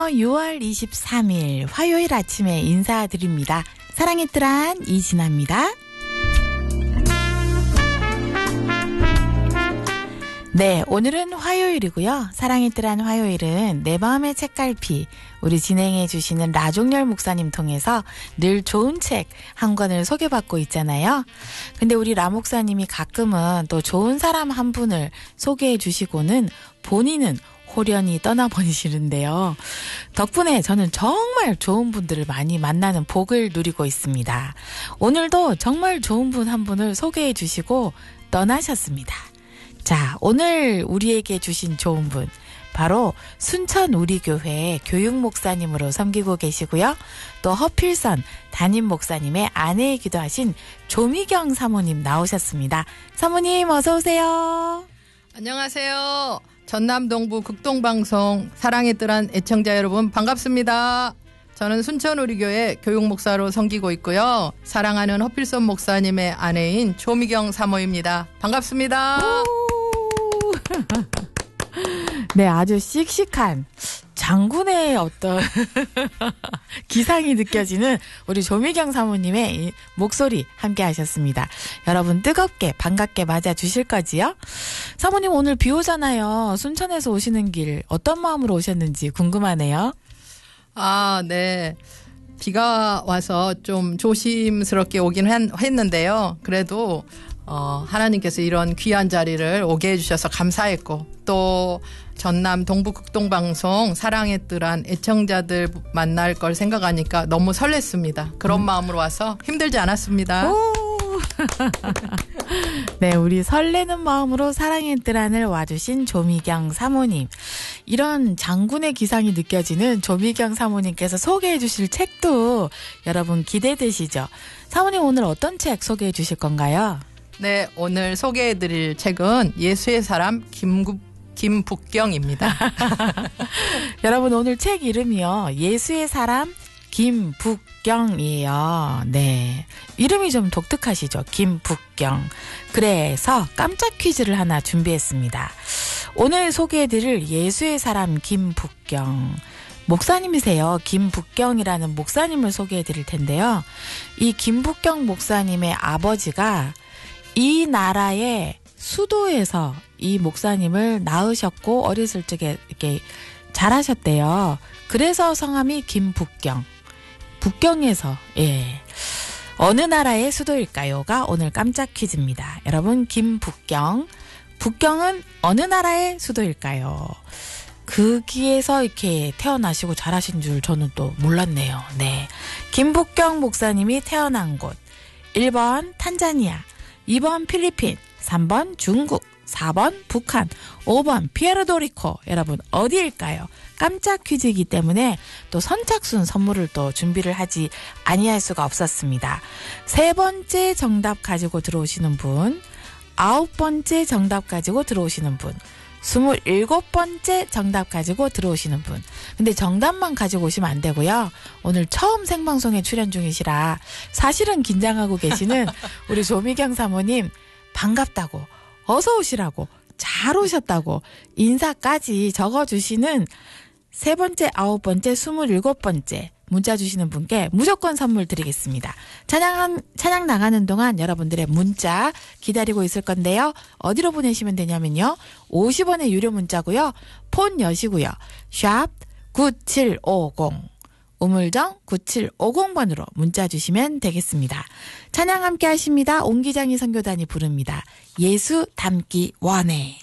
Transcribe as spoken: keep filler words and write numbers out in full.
유월 이십삼일 화요일 아침에 인사드립니다. 사랑의 뜰한 이진아입니다. 네, 오늘은 화요일이고요. 사랑의 뜰한 화요일은 내 마음의 책갈피, 우리 진행해 주시는 라종렬 목사님 통해서 늘 좋은 책 한 권을 소개받고 있잖아요. 근데 우리 라 목사님이 가끔은 또 좋은 사람 한 분을 소개해 주시고는 본인은 호련히 떠나버리시는데요. 덕분에 저는 정말 좋은 분들을 많이 만나는 복을 누리고 있습니다. 오늘도 정말 좋은 분 한 분을 소개해 주시고 떠나셨습니다. 자, 오늘 우리에게 주신 좋은 분, 바로 순천 우리교회 교육 목사님으로 섬기고 계시고요. 또 허필선 담임 목사님의 아내이기도 하신 조미경 사모님 나오셨습니다. 사모님 어서 오세요. 안녕하세요. 전남 동부 극동방송 사랑의 뜰한 애청자 여러분 반갑습니다. 저는 순천 우리교회 교육 목사로 섬기고 있고요. 사랑하는 허필선 목사님의 아내인 조미경 사모입니다. 반갑습니다. 네, 아주 씩씩한 장군의 어떤 기상이 느껴지는 우리 조미경 사모님의 목소리 함께 하셨습니다. 여러분 뜨겁게 반갑게 맞아주실 거지요? 사모님 오늘 비 오잖아요. 순천에서 오시는 길 어떤 마음으로 오셨는지 궁금하네요. 아, 네. 비가 와서 좀 조심스럽게 오긴 했는데요. 그래도 어, 하나님께서 이런 귀한 자리를 오게 해주셔서 감사했고, 또 전남 동부극동방송 사랑의 뜰한 애청자들 만날 걸 생각하니까 너무 설렜습니다. 그런 음. 마음으로 와서 힘들지 않았습니다. 네, 우리 설레는 마음으로 사랑의 뜰한을 와주신 조미경 사모님. 이런 장군의 기상이 느껴지는 조미경 사모님께서 소개해 주실 책도 여러분 기대되시죠? 사모님 오늘 어떤 책 소개해 주실 건가요? 네, 오늘 소개해드릴 책은 예수의 사람 김구, 김북경입니다. 여러분 오늘 책 이름이요. 예수의 사람 김북경이에요. 네, 이름이 좀 독특하시죠? 김북경. 그래서 깜짝 퀴즈를 하나 준비했습니다. 오늘 소개해드릴 예수의 사람 김북경. 목사님이세요. 김북경이라는 목사님을 소개해드릴 텐데요. 이 김북경 목사님의 아버지가 이 나라의 수도에서 이 목사님을 낳으셨고 어렸을 적에 이렇게 자라셨대요. 그래서 성함이 김북경. 북경에서 예. 어느 나라의 수도일까요?가 오늘 깜짝 퀴즈입니다. 여러분 김북경. 북경은 어느 나라의 수도일까요? 거기에서 이렇게 태어나시고 자라신 줄 저는 또 몰랐네요. 네. 김북경 목사님이 태어난 곳. 일 번 탄자니아, 이 번 필리핀, 삼 번 중국, 사 번 북한, 오 번 피에르토리코. 여러분 어디일까요? 깜짝 퀴즈이기 때문에 또 선착순 선물을 또 준비를 하지 아니할 수가 없었습니다. 세 번째 정답 가지고 들어오시는 분, 아홉 번째 정답 가지고 들어오시는 분, 스물일곱 번째 정답 가지고 들어오시는 분. 근데 정답만 가지고 오시면 안 되고요. 오늘 처음 생방송에 출연 중이시라 사실은 긴장하고 계시는 우리 조미경 사모님 반갑다고, 어서 오시라고, 잘 오셨다고 인사까지 적어주시는 세 번째, 아홉 번째, 스물일곱 번째 문자 주시는 분께 무조건 선물 드리겠습니다. 찬양, 찬양 나가는 동안 여러분들의 문자 기다리고 있을 건데요. 어디로 보내시면 되냐면요. 오십 원의 유료 문자고요. 폰 여시고요. 샵 구칠오공, 우물정 구칠오공 번으로 문자 주시면 되겠습니다. 찬양 함께 하십니다. 옹기장이 선교단이 부릅니다. 예수 닮기 원해.